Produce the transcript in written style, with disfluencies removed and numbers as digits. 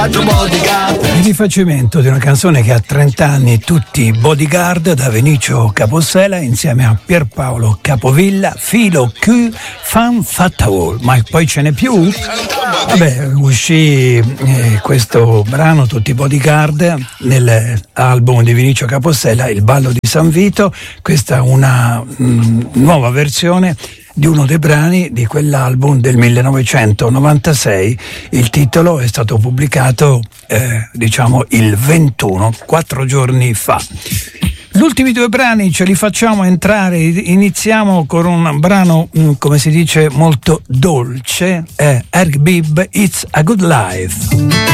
Il rifacimento di una canzone che ha 30 anni, tutti Bodyguard, da Vinicio Capossela insieme a Pierpaolo Capovilla, Filo Q, Fan Fatal. Ma poi ce n'è più? Vabbè, uscì questo brano, tutti Bodyguard, nell'album di Vinicio Capossela, Il ballo di San Vito. Questa è una nuova versione di uno dei brani di quell'album del 1996. Il titolo è stato pubblicato il 21, 4 giorni fa. Gli ultimi due brani ce li facciamo entrare. Iniziamo con un brano, come si dice, molto dolce, Eric Bibb, It's a Good Life.